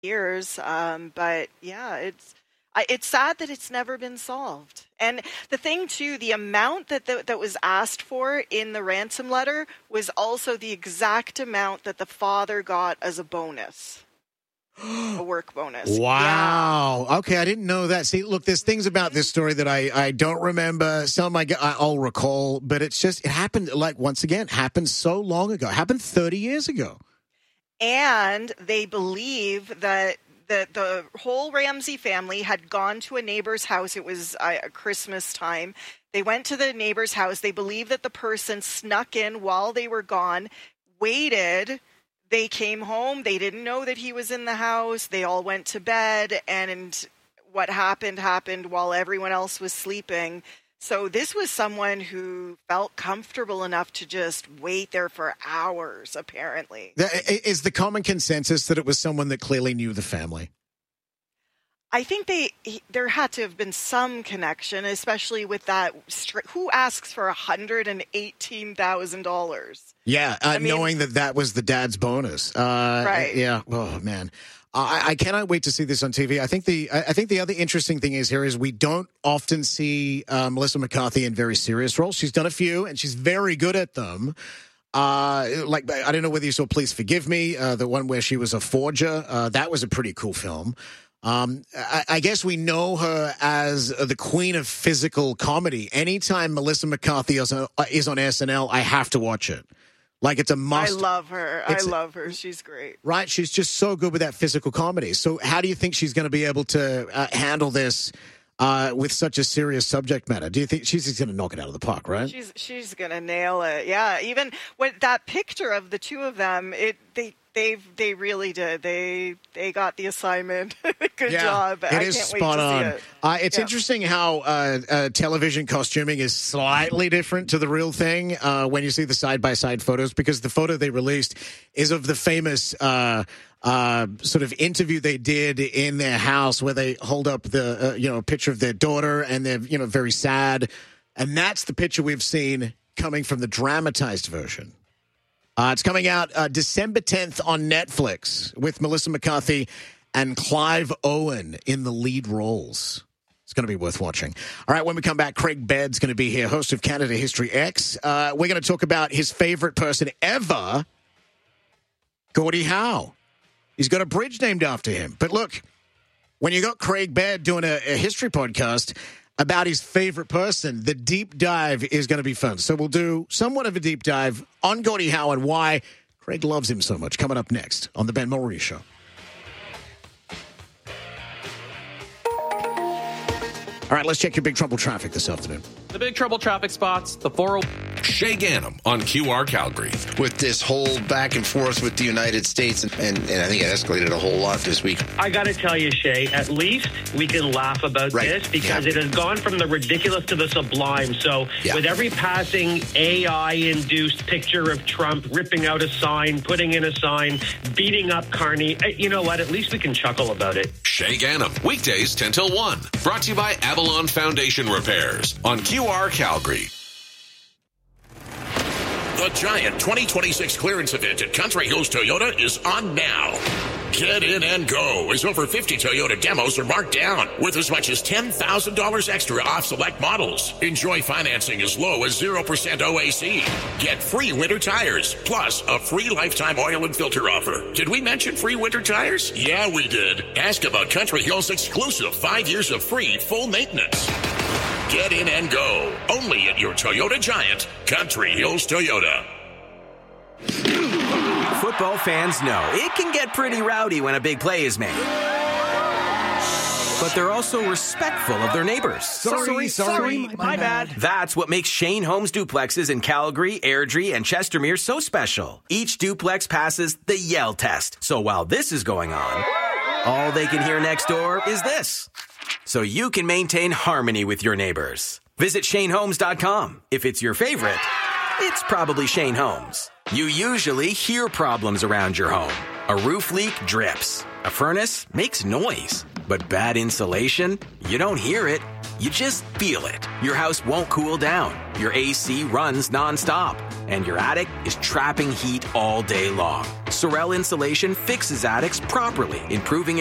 years. But yeah, it's sad that it's never been solved. And the thing too, the amount that was asked for in the ransom letter was also the exact amount that the father got as a bonus. A work bonus. Wow. Yeah. Okay, I didn't know that. See, look, there's things about this story that I don't remember. Some I'll recall, but it happened, like, once again, happened so long ago. It happened 30 years ago. And they believe that the whole Ramsey family had gone to a neighbor's house. It was Christmas time. They went to the neighbor's house. They believe that the person snuck in while they were gone, waited. They came home. They didn't know that he was in the house. They all went to bed, and what happened while everyone else was sleeping. So this was someone who felt comfortable enough to just wait there for hours, apparently. Is the common consensus that it was someone that clearly knew the family? I think there had to have been some connection, especially with that. Who asks for $118,000? Yeah, knowing that was the dad's bonus. Right. Yeah. Oh man, I cannot wait to see this on TV. I think the other interesting thing is we don't often see Melissa McCarthy in very serious roles. She's done a few, and she's very good at them. Like, I don't know whether you saw Please Forgive Me, the one where she was a forger. That was a pretty cool film. I guess we know her as the queen of physical comedy. Anytime Melissa McCarthy is on SNL, I have to watch it. Like, it's a must. I love her. She's great. Right? She's just so good with that physical comedy. So how do you think she's going to be able to handle this with such a serious subject matter? Do you think she's going to knock it out of the park, right? She's going to nail it. Yeah. Even when that picture of the two of them, they really did. They got the assignment. Good job. It is spot on. It's interesting how television costuming is slightly different to the real thing when you see the side-by-side photos, because the photo they released is of the famous sort of interview they did in their house where they hold up the picture of their daughter and they're very sad, and that's the picture we've seen coming from the dramatized version. It's coming out December 10th on Netflix with Melissa McCarthy and Clive Owen in the lead roles. It's going to be worth watching. All right, when we come back, Craig Baird going to be here, host of Canada History X. We're going to talk about his favorite person ever, Gordie Howe. He's got a bridge named after him. But look, when you got Craig Baird doing a history podcast about his favorite person, the deep dive is going to be fun. So we'll do somewhat of a deep dive on Gordie Howe and why Craig loves him so much. Coming up next on The Ben Mulroney Show. All right, let's check your Big Trouble traffic this afternoon. The Big Trouble traffic spots, the 401. Shay Ganem on QR Calgary. With this whole back and forth with the United States, and I think it escalated a whole lot this week. I got to tell you, Shay, at least we can laugh about this because it has gone from the ridiculous to the sublime. So with every passing AI-induced picture of Trump ripping out a sign, putting in a sign, beating up Carney, you know what? At least we can chuckle about it. Shay Ganem, weekdays 10 till 1. Brought to you by Avalon Foundation Repairs on QR Calgary. The Giant 2026 clearance event at Country Hills Toyota is on now. Get in and go, as over 50 Toyota demos are marked down with as much as $10,000 extra off select models. Enjoy financing as low as 0% OAC. Get free winter tires, plus a free lifetime oil and filter offer. Did we mention free winter tires? Yeah, we did. Ask about Country Hills' exclusive 5 years of free full maintenance. Get in and go, only at your Toyota Giant, Country Hills Toyota. Football fans know it can get pretty rowdy when a big play is made. But they're also respectful of their neighbors. Sorry, my bad. That's what makes Shane Homes duplexes in Calgary, Airdrie, and Chestermere so special. Each duplex passes the Yell test. So while this is going on, all they can hear next door is this. So you can maintain harmony with your neighbors. Visit ShaneHomes.com. If it's your favorite, it's probably Shane Homes. You usually hear problems around your home. A roof leak drips. A furnace makes noise. But bad insulation? You don't hear it. You just feel it. Your house won't cool down. Your AC runs nonstop. And your attic is trapping heat all day long. Sorel Insulation fixes attics properly, improving